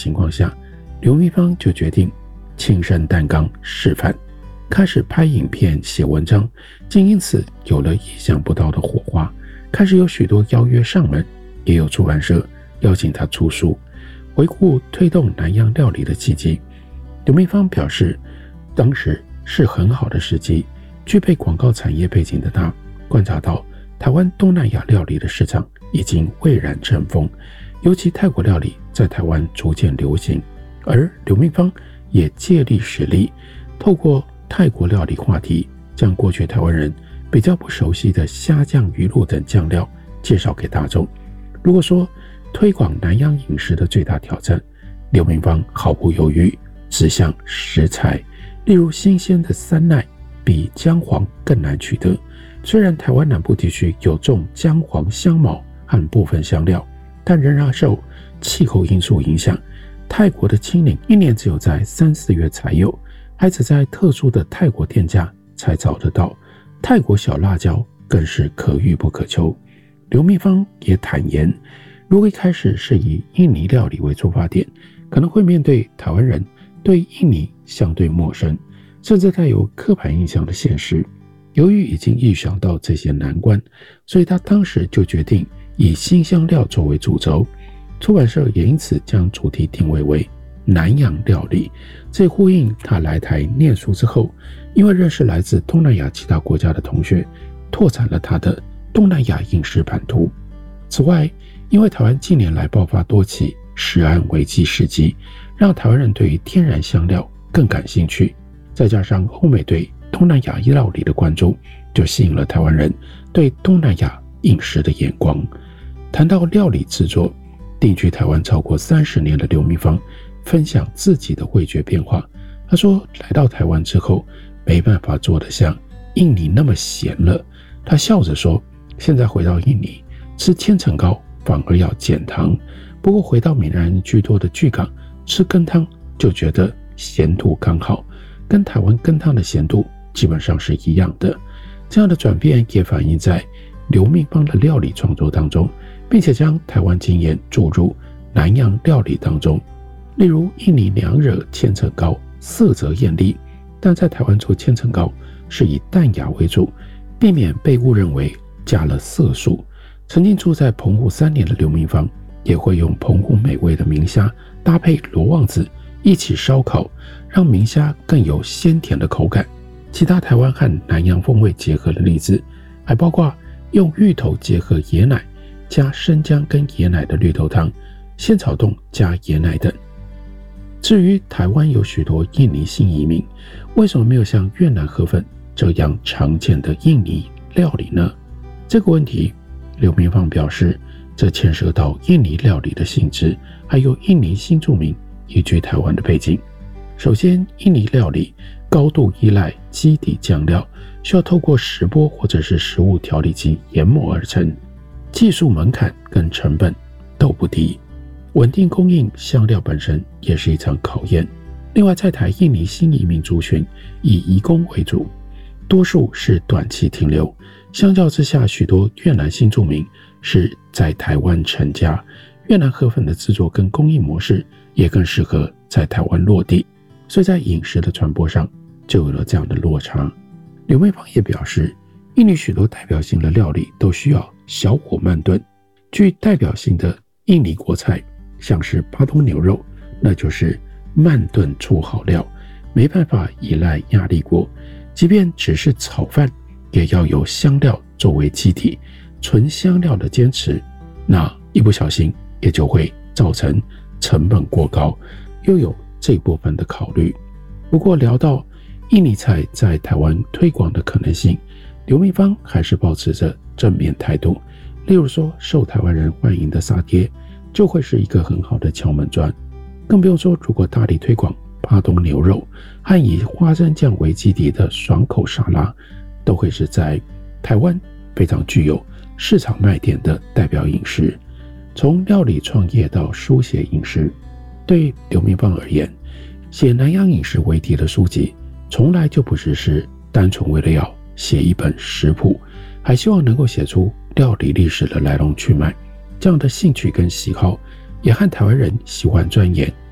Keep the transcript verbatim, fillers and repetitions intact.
情况下，刘明芳就决定亲身担纲示范，开始拍影片写文章，竟因此有了意想不到的火花，开始有许多邀约上门，也有出版社邀请他出书。回顾推动南洋料理的契机，刘明芳表示，当时是很好的时机，具备广告产业背景的他观察到台湾东南亚料理的市场已经蔚然成风，尤其泰国料理在台湾逐渐流行，而刘明芳也借力使力，透过泰国料理话题，将过去台湾人比较不熟悉的虾酱、鱼露等酱料介绍给大众。如果说推广南洋饮食的最大挑战，刘明芳毫不犹豫指向食材，例如新鲜的山奈比姜黄更难取得。虽然台湾南部地区有种姜黄、香茅和部分香料，但仍然受气候因素影响。泰国的青柠一年只有在三四月才有，还只在特殊的泰国店家才找得到。泰国小辣椒更是可遇不可求。刘明芳也坦言，如果一开始是以印尼料理为出发点，可能会面对台湾人对印尼相对陌生，甚至带有刻板印象的现实。由于已经预想到这些难关，所以他当时就决定以新香料作为主轴，出版社也因此将主题定位为南洋料理。这呼应他来台念书之后，因为认识来自东南亚其他国家的同学，拓展了他的东南亚饮食版图。此外，因为台湾近年来爆发多起食安危机事迹，让台湾人对于天然香料更感兴趣，再加上欧美对东南亚料理的关注，就吸引了台湾人对东南亚饮食的眼光。谈到料理制作，定居台湾超过三十年的刘明芳分享自己的味觉变化。他说，来到台湾之后，没办法做得像印尼那么咸了。他笑着说，现在回到印尼吃千层糕反而要减糖，不过回到闽南人居多的巨港吃羹汤就觉得咸度刚好，跟台湾羹汤的咸度基本上是一样的。这样的转变也反映在刘明芳的料理创作当中，并且将台湾经验注入南洋料理当中。例如印尼娘惹千层糕色泽艳丽，但在台湾做千层糕是以淡雅为主，避免被误认为加了色素。曾经住在澎湖三年的刘明芳也会用澎湖美味的明虾搭配罗望子一起烧烤，让明虾更有鲜甜的口感。其他台湾和南洋风味结合的例子还包括用芋头结合椰奶，加生姜跟椰奶的绿豆汤，仙草冻加椰奶等。至于台湾有许多印尼新移民，为什么没有像越南河粉这样常见的印尼料理呢？这个问题，刘明芳表示，这牵涉到印尼料理的性质，还有印尼新住民移居台湾的背景。首先，印尼料理高度依赖基底酱料，需要透过石钵或者是食物调理机研磨而成，技术门槛跟成本都不低。稳定供应香料本身也是一场考验。另外，在台印尼新移民族群以移工为主，多数是短期停留，相较之下，许多越南新住民是在台湾成家，越南河粉的制作跟供应模式也更适合在台湾落地，所以在饮食的传播上就有了这样的落差。刘明芳也表示，印尼许多代表性的料理都需要小火慢炖，具代表性的印尼国菜像是巴东牛肉，那就是慢炖出好料，没办法依赖压力锅，即便只是炒饭也要有香料作为基底，纯香料的坚持，那一不小心也就会造成成本过高，又有这部分的考虑。不过聊到印尼菜在台湾推广的可能性，刘明芳还是保持着正面态度。例如说，受台湾人欢迎的沙爹就会是一个很好的敲门砖，更不用说如果大力推广巴东牛肉和以花生酱为基底的爽口沙拉，都会是在台湾非常具有市场卖点的代表饮食。从料理创业到书写饮食，对刘明芳而言，写南洋饮食为题的书籍从来就不只是单纯为了要写一本食谱，还希望能够写出料理历史的来龙去脉。这样的兴趣跟喜好也和台湾人喜欢钻研